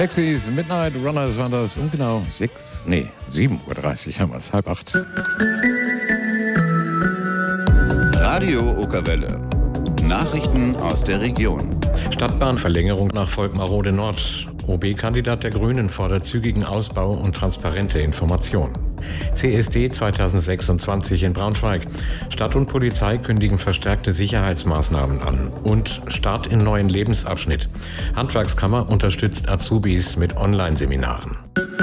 Taxis, Midnight Runners waren das um genau 7:30 Uhr haben wir es, 7:30. Radio Okerwelle. Nachrichten aus der Region. Stadtbahnverlängerung nach Volkmarode Nord. OB-Kandidat der Grünen fordert zügigen Ausbau und transparente Information. CSD 2026 in Braunschweig. Stadt und Polizei kündigen verstärkte Sicherheitsmaßnahmen an. Und Start in neuen Lebensabschnitt. Handwerkskammer unterstützt Azubis mit Online-Seminaren.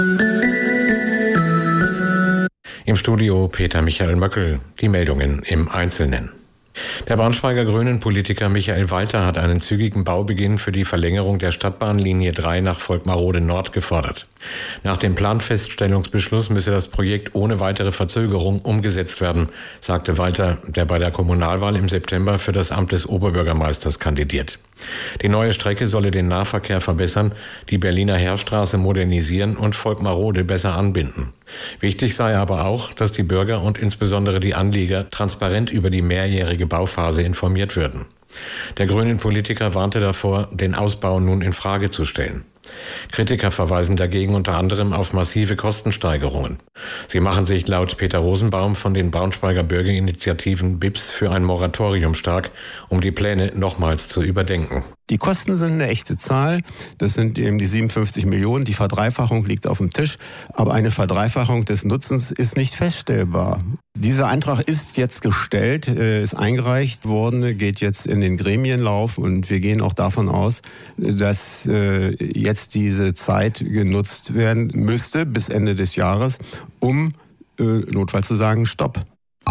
Im Studio Peter Michael Möckel. Die Meldungen im Einzelnen. Der Braunschweiger Grünen-Politiker Michael Walter hat einen zügigen Baubeginn für die Verlängerung der Stadtbahnlinie 3 nach Volkmarode Nord gefordert. Nach dem Planfeststellungsbeschluss müsse das Projekt ohne weitere Verzögerung umgesetzt werden, sagte Walter, der bei der Kommunalwahl im September für das Amt des Oberbürgermeisters kandidiert. Die neue Strecke solle den Nahverkehr verbessern, die Berliner Heerstraße modernisieren und Volkmarode besser anbinden. Wichtig sei aber auch, dass die Bürger und insbesondere die Anlieger transparent über die mehrjährige Bauphase informiert würden. Der Grünen-Politiker warnte davor, den Ausbau nun in Frage zu stellen. Kritiker verweisen dagegen unter anderem auf massive Kostensteigerungen. Sie machen sich laut Peter Rosenbaum von den Braunschweiger Bürgerinitiativen BIPS für ein Moratorium stark, um die Pläne nochmals zu überdenken. Die Kosten sind eine echte Zahl. Das sind eben die 57 Millionen. Die Verdreifachung liegt auf dem Tisch. Aber eine Verdreifachung des Nutzens ist nicht feststellbar. Dieser Antrag ist jetzt gestellt, ist eingereicht worden, geht jetzt in den Gremienlauf. Und wir gehen auch davon aus, dass jetzt diese Zeit genutzt werden müsste bis Ende des Jahres, um notfalls zu sagen, Stopp.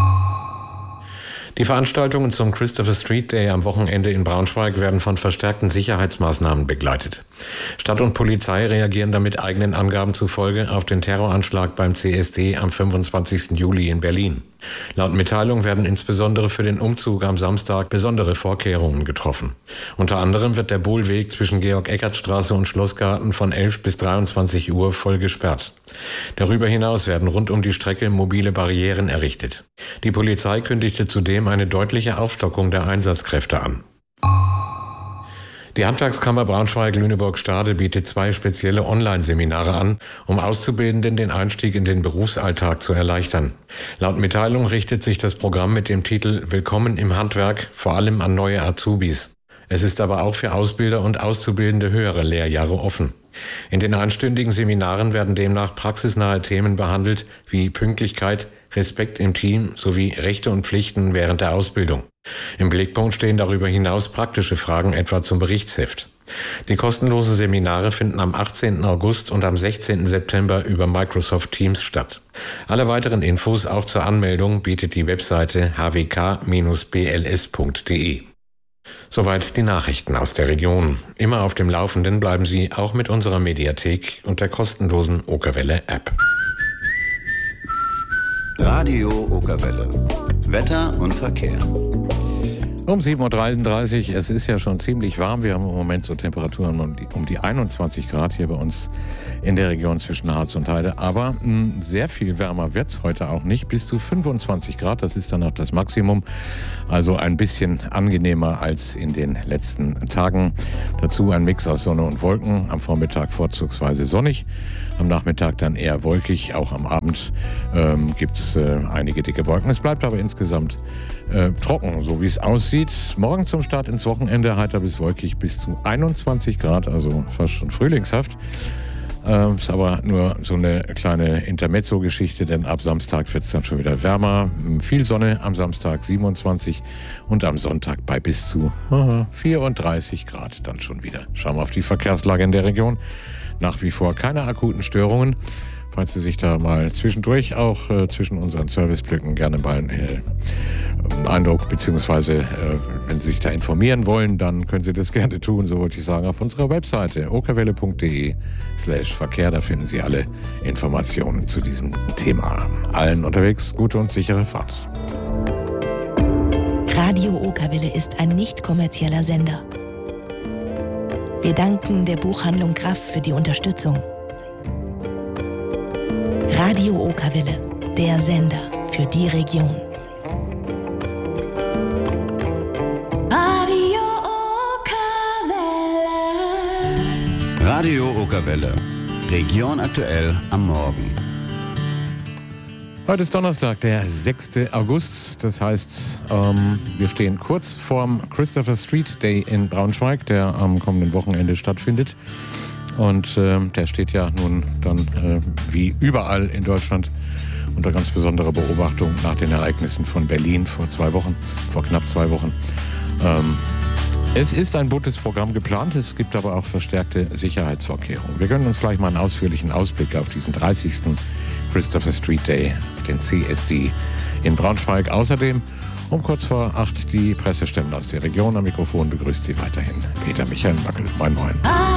Die Veranstaltungen zum Christopher Street Day am Wochenende in Braunschweig werden von verstärkten Sicherheitsmaßnahmen begleitet. Stadt und Polizei reagieren damit eigenen Angaben zufolge auf den Terroranschlag beim CSD am 25. Juli in Berlin. Laut Mitteilung werden insbesondere für den Umzug am Samstag besondere Vorkehrungen getroffen. Unter anderem wird der Bohlweg zwischen Georg-Eckert-Straße und Schlossgarten von 11 bis 23 Uhr voll gesperrt. Darüber hinaus werden rund um die Strecke mobile Barrieren errichtet. Die Polizei kündigte zudem eine deutliche Aufstockung der Einsatzkräfte an. Die Handwerkskammer Braunschweig-Lüneburg-Stade bietet 2 spezielle Online-Seminare an, um Auszubildenden den Einstieg in den Berufsalltag zu erleichtern. Laut Mitteilung richtet sich das Programm mit dem Titel Willkommen im Handwerk vor allem an neue Azubis. Es ist aber auch für Ausbilder und Auszubildende höhere Lehrjahre offen. In den einstündigen Seminaren werden demnach praxisnahe Themen behandelt wie Pünktlichkeit, Respekt im Team sowie Rechte und Pflichten während der Ausbildung. Im Blickpunkt stehen darüber hinaus praktische Fragen etwa zum Berichtsheft. Die kostenlosen Seminare finden am 18. August und am 16. September über Microsoft Teams statt. Alle weiteren Infos auch zur Anmeldung bietet die Webseite hwk-bls.de. Soweit die Nachrichten aus der Region. Immer auf dem Laufenden bleiben Sie auch mit unserer Mediathek und der kostenlosen Okerwelle-App. Radio Okerwelle. Wetter und Verkehr. Um 7:33 Uhr, es ist ja schon ziemlich warm. Wir haben im Moment so Temperaturen um die 21 Grad hier bei uns in der Region zwischen Harz und Heide. Aber sehr viel wärmer wird es heute auch nicht. Bis zu 25 Grad, das ist dann auch das Maximum. Also ein bisschen angenehmer als in den letzten Tagen. Dazu ein Mix aus Sonne und Wolken. Am Vormittag vorzugsweise sonnig. Am Nachmittag dann eher wolkig. Auch am Abend gibt es einige dicke Wolken. Es bleibt aber insgesamt trocken, so wie es aussieht. Morgen zum Start ins Wochenende heiter bis wolkig bis zu 21 Grad, also fast schon frühlingshaft. Ist aber nur so eine kleine Intermezzo-Geschichte, denn ab Samstag wird es dann schon wieder wärmer. Viel Sonne am Samstag 27 und am Sonntag bei bis zu 34 Grad dann schon wieder. Schauen wir auf die Verkehrslage in der Region. Nach wie vor keine akuten Störungen. Falls Sie sich da mal zwischendurch auch zwischen unseren Serviceblöcken gerne mal einen Eindruck, beziehungsweise wenn Sie sich da informieren wollen, dann können Sie das gerne tun, so wollte ich sagen, auf unserer Webseite okerwelle.de/Verkehr. Da finden Sie alle Informationen zu diesem Thema. Allen unterwegs gute und sichere Fahrt. Radio Okerwelle ist ein nicht kommerzieller Sender. Wir danken der Buchhandlung Graff für die Unterstützung. Radio Okerwelle, der Sender für die Region. Radio Okerwelle. Region aktuell am Morgen. Heute ist Donnerstag, der 6. August. Das heißt, wir stehen kurz vorm Christopher Street Day in Braunschweig, der am kommenden Wochenende stattfindet. Und der steht ja nun dann wie überall in Deutschland unter ganz besonderer Beobachtung nach den Ereignissen von Berlin vor knapp 2 Wochen. Es ist ein buntes Programm geplant, es gibt aber auch verstärkte Sicherheitsvorkehrungen. Wir gönnen uns gleich mal einen ausführlichen Ausblick auf diesen 30. Christopher Street Day, den CSD in Braunschweig. Außerdem um kurz vor 8 die Pressestimmen aus der Region. Am Mikrofon begrüßt Sie weiterhin Peter Michael Wackel. Moin, moin.